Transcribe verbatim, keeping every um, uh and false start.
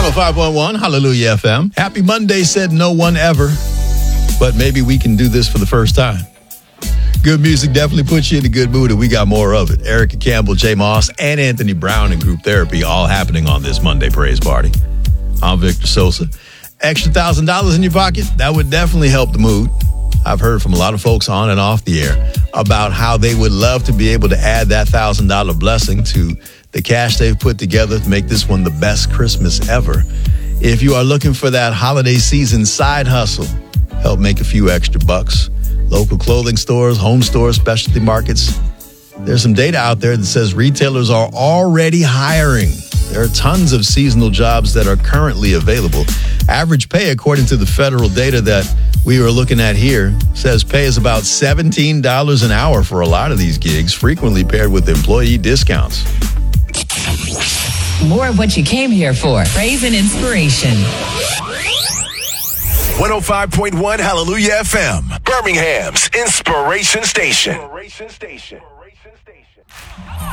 oh five point one, Hallelujah F M. Happy Monday, said no one ever. But maybe we can do this for the first time. Good music definitely puts you in a good mood, and we got more of it. Erica Campbell, Jay Moss, and Anthony Brown in Group Therapy all happening on this Monday Praise Party. I'm Victor Sosa. Extra one thousand dollars in your pocket? That would definitely help the mood. I've heard from a lot of folks on and off the air about how they would love to be able to add that one thousand dollars blessing to the cash they've put together to make this one the best Christmas ever. If you are looking for that holiday season side hustle, help make a few extra bucks. Local clothing stores, home stores, specialty markets. There's some data out there that says retailers are already hiring. There are tons of seasonal jobs that are currently available. Average pay, according to the federal data that we were looking at here, says pay is about seventeen dollars an hour for a lot of these gigs, frequently paired with employee discounts. More of what you came here for. Praise and inspiration. one oh five point one Hallelujah F M, Birmingham's Inspiration Station.